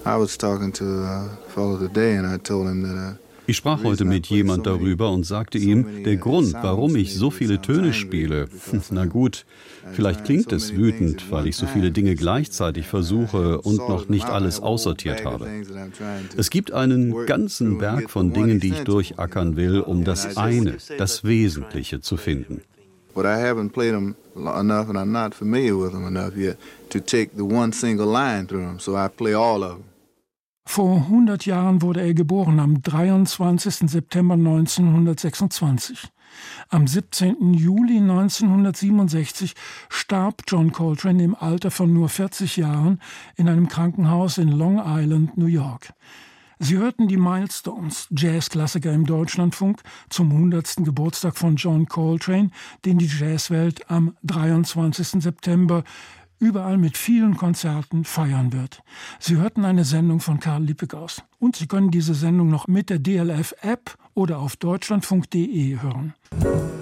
Ich sprach heute mit jemand darüber und sagte ihm, der Grund, warum ich so viele Töne spiele, na gut, vielleicht klingt es wütend, weil ich so viele Dinge gleichzeitig versuche und noch nicht alles aussortiert habe. Es gibt einen ganzen Berg von Dingen, die ich durchackern will, um das eine, das Wesentliche zu finden. But I haven't played them enough and I'm not familiar with them enough yet to take the one single line through them, so I play all of them. Vor 100 Jahren wurde er geboren, am 23. September 1926. Am 17. Juli 1967 starb John Coltrane im Alter von nur 40 Jahren in einem Krankenhaus in Long Island, New York. Sie hörten die Milestones, Jazzklassiker im Deutschlandfunk, zum 100. Geburtstag von John Coltrane, den die Jazzwelt am 23. September überall mit vielen Konzerten feiern wird. Sie hörten eine Sendung von Karl Lippegaus. Und Sie können diese Sendung noch mit der DLF-App oder auf deutschlandfunk.de hören.